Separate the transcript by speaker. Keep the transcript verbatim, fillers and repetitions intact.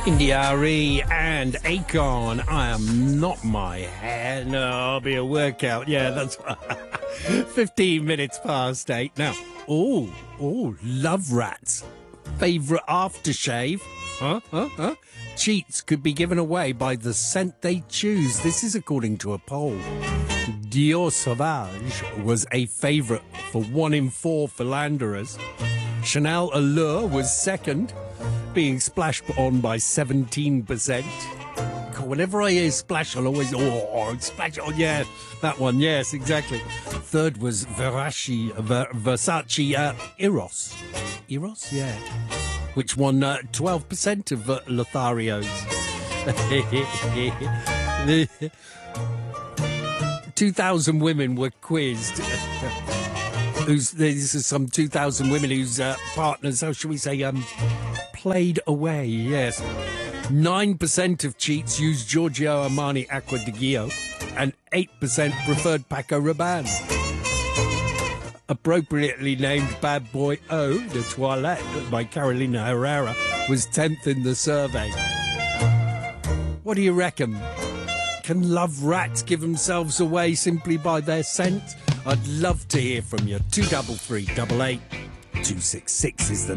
Speaker 1: India.Arie and Akon. I am not my hair. No, I'll be a workout. Yeah, that's fifteen minutes past eight. Now, oh, oh, Love Rats. Favourite aftershave? Huh? Huh? Huh? Cheats could be given away by the scent they choose. This is according to a poll. Dior Sauvage was a favourite for one in four philanderers. Chanel Allure was second, being splashed on by seventeen percent. God, whenever I hear splash, I'll always, oh, splash on, yeah, that one, yes, exactly. Third was Versace, Ver, Versace uh, Eros. Eros, yeah. Which won uh, twelve percent of uh, Lothario's. two thousand women were quizzed. Who's, these are some two thousand women whose uh, partners, how shall we say, um, played away, yes. nine percent of cheats used Giorgio Armani Acqua di Gio and eight percent preferred Paco Rabanne. Appropriately named Bad Boy O, de Toilette, by Carolina Herrera, was tenth in the survey. What do you reckon? Can love rats give themselves away simply by their scent? I'd love to hear from you. two double three double eight two six six is the